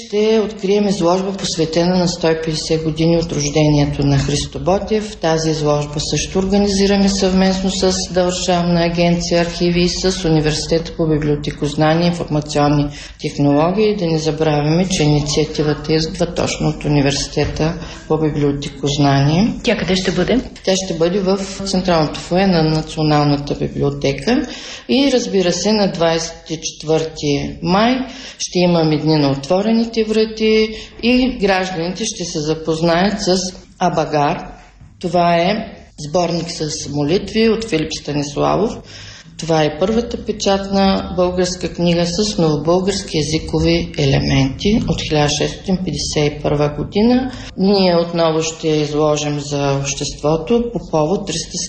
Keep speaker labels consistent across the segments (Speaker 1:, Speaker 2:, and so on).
Speaker 1: ще открием изложба, посветена на 150 години от рождението на Христо Ботев. Тази изложба също организираме съвместно с Държавна агенция архиви и с Университета по библиотекознание и информационни технологии. Да не забравяме, че инициативата идва точно от Университета по библиотекознание.
Speaker 2: Тя къде ще бъде?
Speaker 1: Тя ще бъде в Централното фоайе на Националната библиотека и, разбира се, на 24 май ще имаме дни на отворените врати и гражданите ще се запознаят с Абагар. Това е сборник с молитви от Филип Станиславов. Това е първата печатна българска книга с новобългарски езикови елементи от 1651 година. Ние отново ще изложим за обществото по повод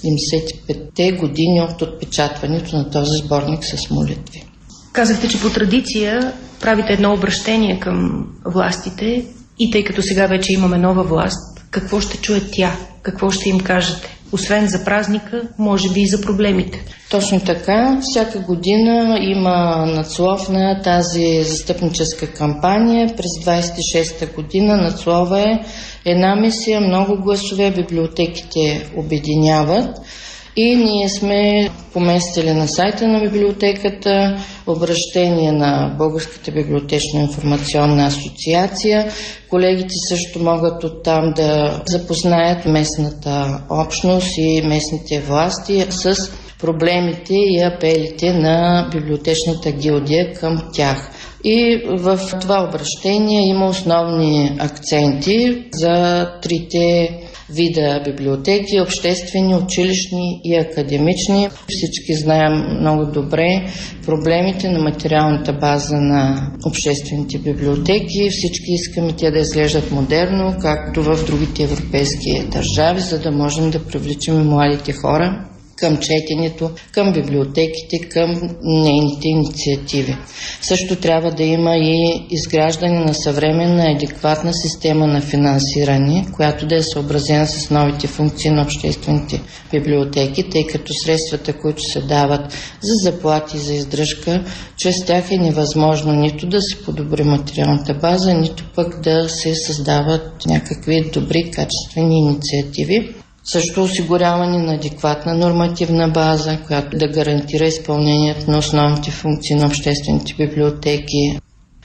Speaker 1: 375 години от отпечатването на този сборник с молитви.
Speaker 2: Казахте, че по традиция правите едно обращение към властите и тъй като сега вече имаме нова власт, какво ще чуе тя? Какво ще им кажете? Освен за празника, може би и за проблемите.
Speaker 1: Точно така. Всяка година има надслов на тази застъпническа кампания. През 26-та година надслова е една мисия, много гласове, библиотеките обединяват. И ние сме поместили на сайта на библиотеката обращение на Българската библиотечно-информационна асоциация. Колегите също могат оттам да запознаят местната общност и местните власти с проблемите и апелите на библиотечната гилдия към тях. И в това обращение има основни акценти за трите вида библиотеки, обществени, училищни и академични. Всички знаем много добре проблемите на материалната база на обществените библиотеки. Всички искаме те да изглеждат модерно, както в другите европейски държави, за да можем да привличаме младите хора към четенето, към библиотеките, към нейните инициативи. Също трябва да има и изграждане на съвременна адекватна система на финансиране, която да е съобразена с новите функции на обществените библиотеки, тъй като средствата, които се дават за заплати и за издръжка, чрез тях е невъзможно нито да се подобри материалната база, нито пък да се създават някакви добри, качествени инициативи. Също осигуряване на адекватна нормативна база, която да гарантира изпълнението на основните функции на обществените библиотеки.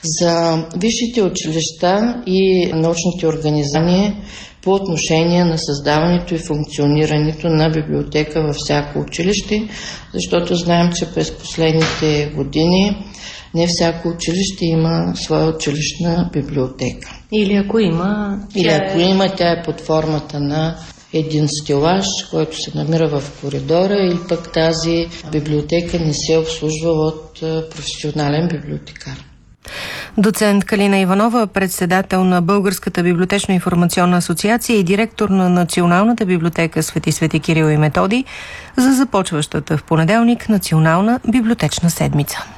Speaker 1: За висшите училища и научните организации по отношение на създаването и функционирането на библиотека във всяко училище, защото знаем, че през последните години не всяко училище има своя училищна библиотека.
Speaker 2: Или ако има,
Speaker 1: тя е под формата на един стелаж, който се намира в коридора, или пък тази библиотека не се обслужва от професионален библиотекар.
Speaker 3: Доцент Калина Иванова, председател на Българската библиотечно-информационна асоциация и директор на Националната библиотека Свети Кирил и Методий за започващата в понеделник Национална библиотечна седмица.